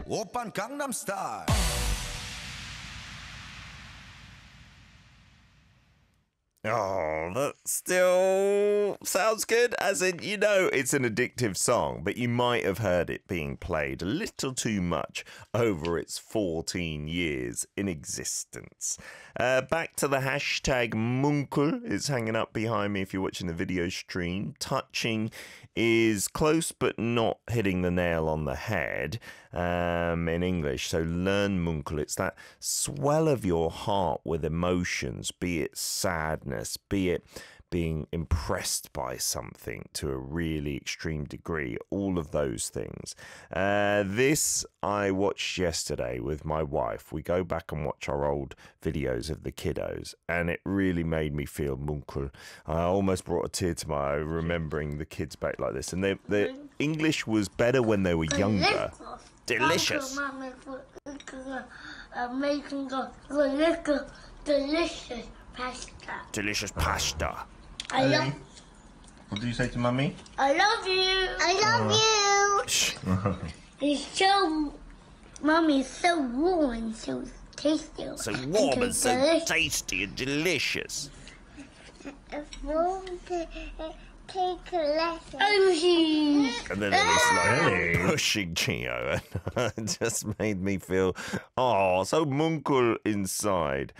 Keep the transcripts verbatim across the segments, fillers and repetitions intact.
Oppan Gangnam Style. Oh, that still sounds good. As in, you know, it's an addictive song, but you might have heard it being played a little too much over its fourteen years in existence. Uh, back to the hashtag Munkel is hanging up behind me if you're watching the video stream. Touching is close but not hitting the nail on the head um, in English. So learn Munkel. It's that swell of your heart with emotions, be it sadness, be it being impressed by something to a really extreme degree, all of those things. Uh, this I watched yesterday with my wife. We go back and watch our old videos of the kiddos, and it really made me feel Munkel. I almost brought a tear to my eye remembering the kids back like this. And the, the English was better when they were younger. Delicious. Delicious pasta. Delicious pasta. I love. What do you say to mummy? I love you. I love you. It's so, Mummy, it's so warm and so tasty. So warm and so delicious. Tasty and delicious. It's warm to take a lesson. Oh, geez. And then it was like pushing Chio, and it just made me feel, oh, so Munkel inside.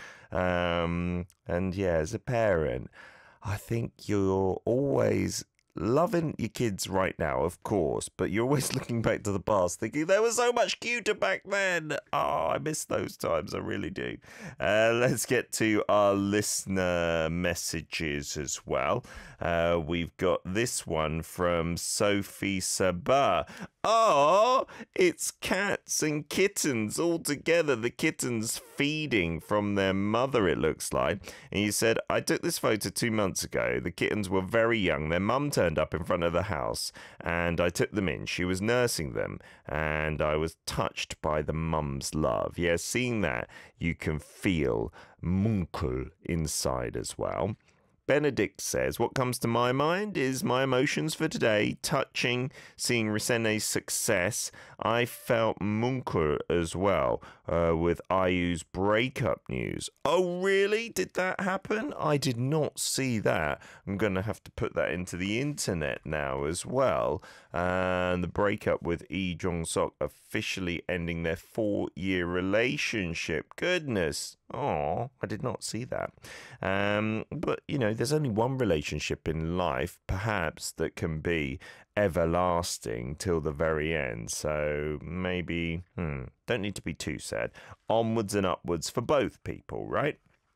Um, and yeah, as a parent, I think you're always loving your kids right now, of course, but you're always looking back to the past thinking they were so much cuter back then. Oh, I miss those times. I really do. Uh, let's get to our listener messages as well. Uh, we've got this one from Sophie Sabah. Oh, it's cats and kittens all together. The kittens feeding from their mother, it looks like. And you said, I took this photo two months ago. The kittens were very young. Their mum turned up in front of the house and I took them in. She was nursing them and I was touched by the mum's love. Yeah, seeing that, you can feel Munkel inside as well. Benedict says, what comes to my mind is my emotions for today. Touching, seeing Risene's success. I felt Munkel as well uh, with Ayu's breakup news. Oh, really? Did that happen? I did not see that. I'm going to have to put that into the internet now as well. And the breakup with Lee Jong-sok officially ending their four-year relationship. Goodness. Oh, I did not see that. Um, but, you know, there's only one relationship in life, perhaps, that can be everlasting till the very end. So maybe, hmm, don't need to be too sad. Onwards and upwards for both people, right?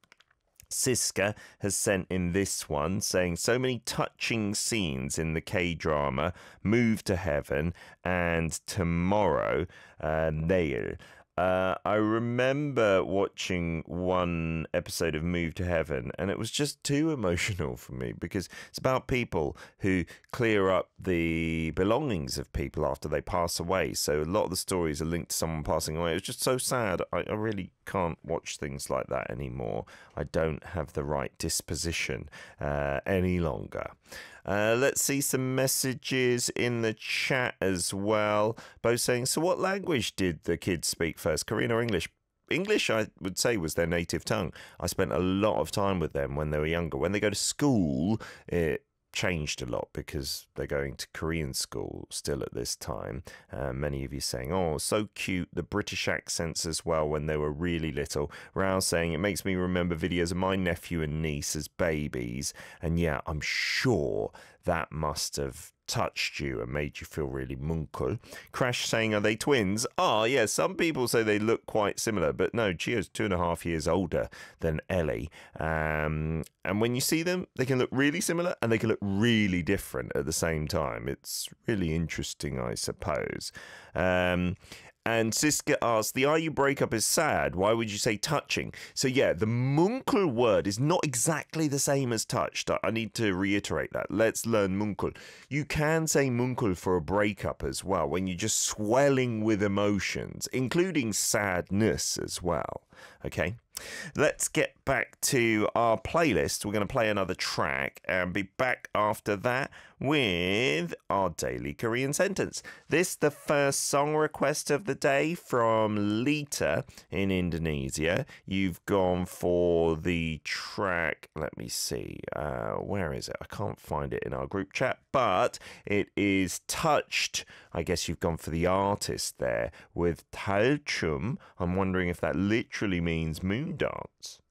Siska has sent in this one saying so many touching scenes in the K-drama Move to Heaven and Tomorrow, uh, Nail. Uh, I remember watching one episode of Move to Heaven and it was just too emotional for me because it's about people who clear up the belongings of people after they pass away. So a lot of the stories are linked to someone passing away. It was just so sad. I, I really can't watch things like that anymore. I don't have the right disposition uh, any longer. Uh, let's see some messages in the chat as well. Both saying, so what language did the kids speak first, Korean or English? English, I would say, was their native tongue. I spent a lot of time with them when they were younger. When they go to school, it changed a lot because they're going to Korean school still at this time. Uh, many of you saying, oh, so cute, the British accents as well when they were really little. Rao saying, it makes me remember videos of my nephew and niece as babies. And yeah, I'm sure that must have touched you and made you feel really Munkel. Crash saying, are they twins? Oh, yeah, some people say they look quite similar, but no, Chio's two and a half years older than Ellie. Um, and when you see them, they can look really similar and they can look really different at the same time. It's really interesting, I suppose. Um, And Siska asked, the I U breakup is sad. Why would you say touching? So yeah, the Munkel word is not exactly the same as touched. I need to reiterate that. Let's learn Munkel. You can say Munkel for a breakup as well, when you're just swelling with emotions, including sadness as well. Okay? Let's get back to our playlist. We're going to play another track and be back after that with our daily Korean sentence. This the first song request of the day from Lita in Indonesia. You've gone for the track, let me see, uh, where is it? I can't find it in our group chat, but it is Touched. I guess you've gone for the artist there with 달춤. I'm wondering if that literally means moon dance.